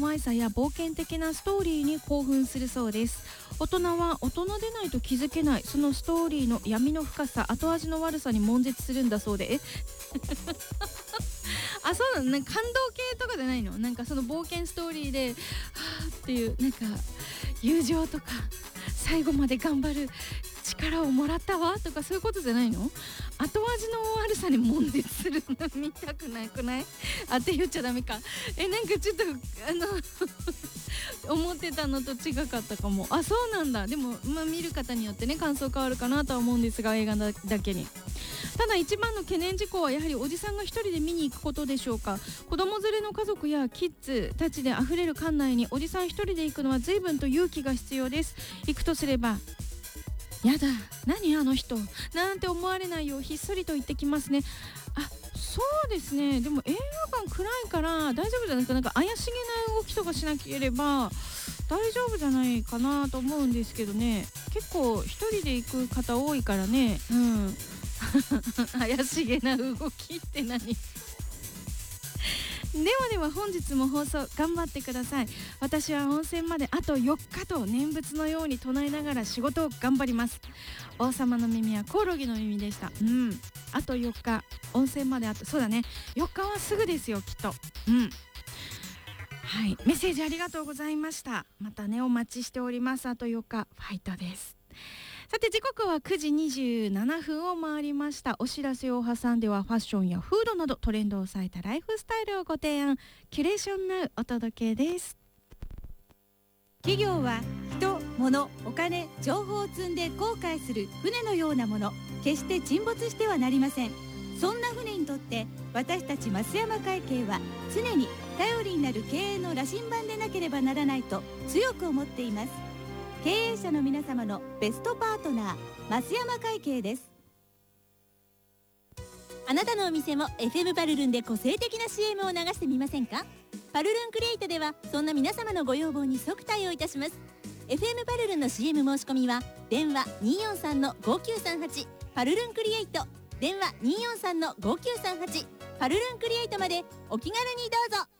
愛さや冒険的なストーリーに興奮するそうです。大人は大人でないと気づけないそのストーリーの闇の深さ、後味の悪さに悶絶するんだそうであ、そうなの、なんか感動系とかじゃないの？なんかその冒険ストーリーではーっていう、なんか友情とか最後まで頑張る力をもらったわとかそういうことじゃないの？後味の悪さに悶絶するの見たくなくない？当て言っちゃダメか。なんかちょっと思ってたのと違かったかも。あ、そうなんだ。でも、見る方によってね感想変わるかなとは思うんですが、映画だけに。ただ一番の懸念事項はやはりおじさんが一人で見に行くことでしょうか。子供連れの家族やキッズたちであふれる館内におじさん一人で行くのは随分と勇気が必要です。行くとすれば、やだ何あの人なんて思われないようひっそりと言ってきますね。あ、そうですね。でも映画館暗いから大丈夫じゃないですか。なんか怪しげな動きとかしなければ大丈夫じゃないかなと思うんですけどね。結構一人で行く方多いからね。怪しげな動きって何では本日も放送頑張ってください。私は温泉まであと4日と念仏のように唱えながら仕事を頑張ります。王様の耳はコオロギの耳でした。あと4日温泉まであと、そうだね、4日はすぐですよきっと。はい、メッセージありがとうございました。またねお待ちしております。あと4日ファイトです。さて時刻は9時27分を回りました。お知らせを挟んではファッションやフードなどトレンドを抑えたライフスタイルをご提案、キュレーションナウお届けです。 企業は人、物、お金、情報を積んで航海する船のようなもの、決して沈没してはなりません。そんな船にとって私たち増山会計は常に頼りになる経営の羅針盤でなければならないと強く思っています。経営者の皆様のベストパートナー、増山会計です。あなたのお店も FM パルルンで個性的な CM を流してみませんか？パルルンクリエイトではそんな皆様のご要望に即対応いたします。 FM パルルンの CM 申し込みは電話 243-5938 パルルンクリエイト、電話 243-5938 パルルンクリエイトまでお気軽にどうぞ。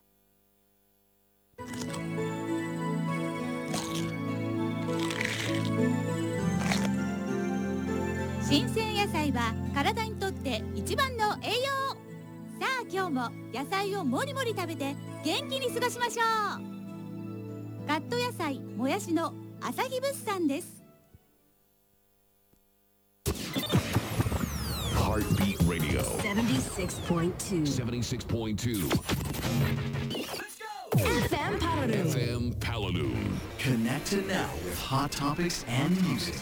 新鮮野菜は体にとって一番の栄養。さあ今日も野菜をもりもり食べて元気に過ごしましょう。カット野菜もやしの朝日物産です。 Heartbeat Radio 76.2 FM FM Paladun. Connected now with hot topics and music.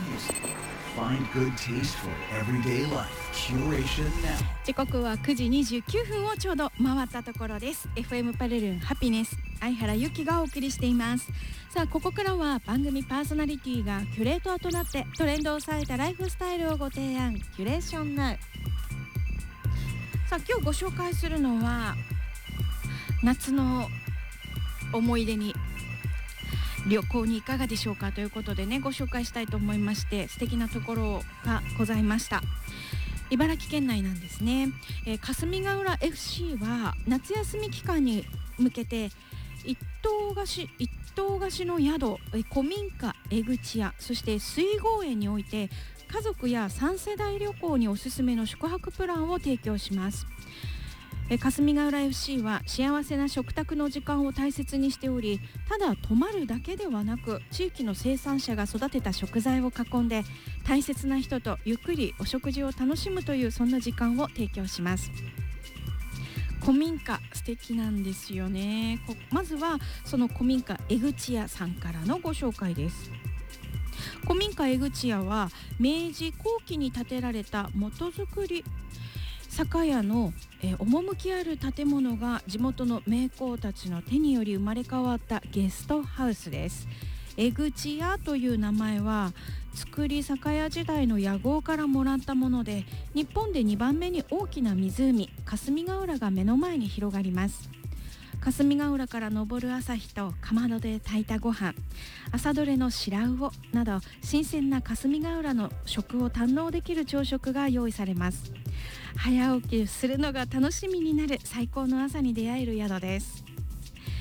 Find good taste for everyday life. Curation now. 時刻は9時29分をちょうど回ったところです。 FM パルルンハピネス、相原由紀がお送りしています。さあここからは番組パーソナリティがキュレーターとなってトレンドを抑えたライフスタイルをご提案、キュレーションナウ。さあ今日ご紹介するのは夏の思い出に旅行にいかがでしょうかということでねご紹介したいと思いまして、素敵なところがございました。茨城県内なんですね。霞ヶ浦 FC は夏休み期間に向けて一棟貸しの宿、古民家江口屋、そして水郷園において家族や3世代旅行におすすめの宿泊プランを提供します。霞ヶ浦 FC は幸せな食卓の時間を大切にしており、ただ泊まるだけではなく地域の生産者が育てた食材を囲んで大切な人とゆっくりお食事を楽しむという、そんな時間を提供します。古民家素敵なんですよね。まずはその古民家江口屋さんからのご紹介です。古民家江口屋は明治後期に建てられた元造り酒屋の趣ある建物が地元の名工たちの手により生まれ変わったゲストハウスです。江口屋という名前は造り酒屋時代の屋号からもらったもので、日本で2番目に大きな湖霞ヶ浦が目の前に広がります。霞ヶ浦から昇る朝日とかまどで炊いたご飯、朝どれの白魚など新鮮な霞ヶ浦の食を堪能できる朝食が用意されます。早起きするのが楽しみになる最高の朝に出会える宿です。